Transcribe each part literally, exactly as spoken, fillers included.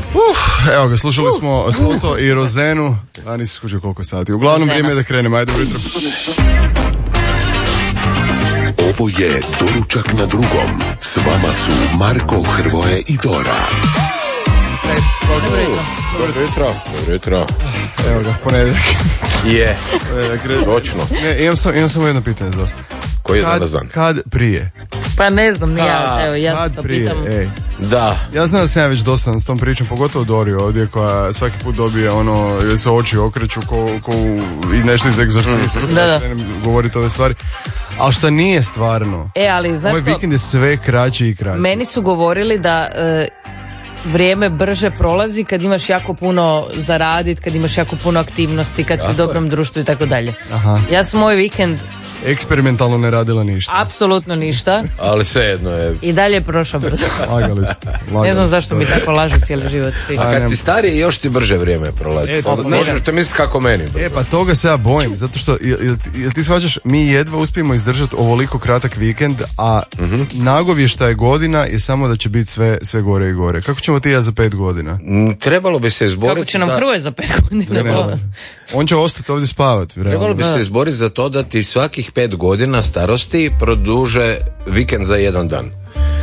Uf, evo ga, slušali uh. smo Toto i Rozenu, a nisi skuđao koliko sati. Uglavnom, vrijeme je da krenemo, ajde ujutro. Ovo je Doručak na drugom. S vama su Marko, Hrvoje i Dora. Dobro jutro. Dobro jutro. Dobro jutro. Evo ga, ponedjeljak. Je. Yeah. Točno. Ne, imam, sam, imam samo jedno pitanje za vas. Koji je kad, danas dan? Kad prije? Pa ne znam, ni ja, A, evo, ja kad to prije, pitam. ej. Da. Ja znam da sam ja već dosadan s tom pričom, pogotovo Dori ovdje, koja svaki put dobije ono, joj se oči okreću ko, ko i nešto iz egzorcista, Da, da. govoriti ove stvari. Ali šta nije stvarno, E, ali znaš ovaj što, vikend je sve kraći i kraći. meni su govorili da e, vrijeme brže prolazi kad imaš jako puno zaradit, kad imaš jako puno aktivnosti, kad si u dobrom društvu i tako dalje. Aha. Ja sam ovaj vikend Eksperimentalno ne radila ništa. apsolutno ništa Ali svejedno je. i dalje je prošao brzo. Lagali ste. Lagali Ne znam ste. zašto mi tako lažu cijeli život svi. A kad si stariji još ti brže vrijeme prolazi. E, to- Onda možete misliti kako meni brzo. E, pa toga se ja bojim, zato što, jel, jel, jel ti shvaćaš, mi jedva uspijemo izdržati ovoliko kratak vikend, a Mhm. nagovještaj je godina je samo da će biti sve, sve gore i gore. Kako ćemo ti i ja za pet godina? Mm, Trebalo bi se izboriti. Kako će nam da- Hrvoje za pet godina? Ne, ne. On će ostati ovdje spavati, Trebalo realno. bi se izboriti za to da ti svakih pet godina starosti produže vikend za jedan dan.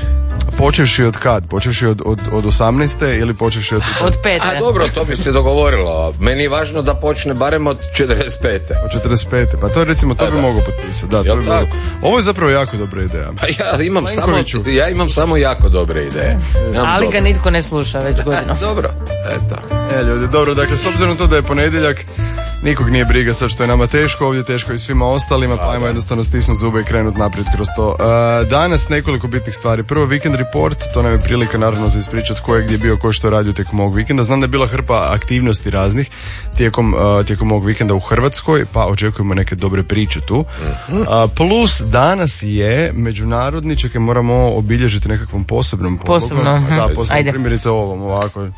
Počevši od kad? Počevši od, od, od osamnaeste ili počevši od... Od pete. A dobro, to bi se dogovorilo. Meni je važno da počne barem od četrdeset pete. Od četrdeset pete. Pa to recimo, to A, bi da. mogao potpisati. Da, to Jel bi bilo. tako? Ovo je zapravo jako dobra ideja. Pa ja imam samo, Plenkoviću. ja imam samo jako dobre ideje. Imam Ali ga dobre. nitko ne sluša već godinu. Dobro, eto. E, ljudi, dobro, dakle, s obzirom na to da je ponedjeljak, nikog nije briga sad što je nama teško, ovdje je teško i svima ostalima, pa ajmo jednostavno stisnuti zube i krenuti naprijed kroz to. E, danas nekoliko bitnih stvari. Prvo, Weekend Report, to nam je prilika naravno za ispričati ko je gdje bio, ko što je radio tijekom ovog vikenda. Znam da je bila hrpa aktivnosti raznih tijekom, uh, tijekom ovog vikenda u Hrvatskoj, pa očekujemo neke dobre priče tu. Uh, plus, danas je međunarodni, čekaj, moramo obilježiti nekakvom posebnom podlogom. Posebno, mhm. Da, posebno Ajde. primjerice ovom, ovako.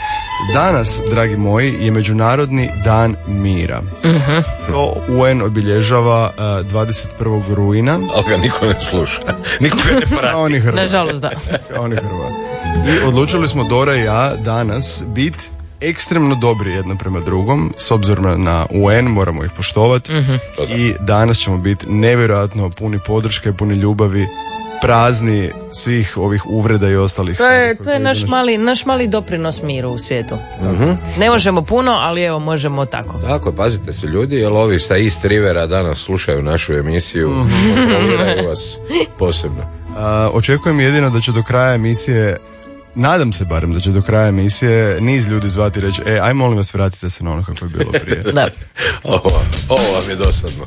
Danas, dragi moji, je Međunarodni dan mira. Mhm. To U N obilježava uh, dvadeset prvog rujna. Ali ga niko ne sluša. Niko ga ne prati. Kao ni Hrvat. Nažalost, da. Kao ni Hrvat. I odlučili smo, Dora i ja, danas biti ekstremno dobri jedno prema drugom, s obzirom na U N, moramo ih poštovati. I danas ćemo biti nevjerojatno puni podrške, puni ljubavi, prazni svih ovih uvreda i ostalih To stvari je, koje to je idu naš na- mali, naš mali doprinos miru u svijetu. Ne možemo puno, ali evo, možemo tako. Tako, pazite se ljudi, jer ovi sa East Rivera danas slušaju našu emisiju, kontroliraju vas posebno. A, očekujem jedino da će do kraja emisije, nadam se barem da će do kraja emisije niz ljudi zvati i reći, e, aj molim vas vratite se na ono kako je bilo prije. Da. Ovo, ovo vam je dosadno.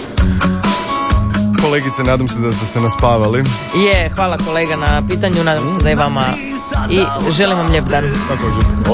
Kolegice, nadam se da ste se naspavali. Je, hvala kolega na pitanju, nadam se da je vama i želim vam lijep dan. Također.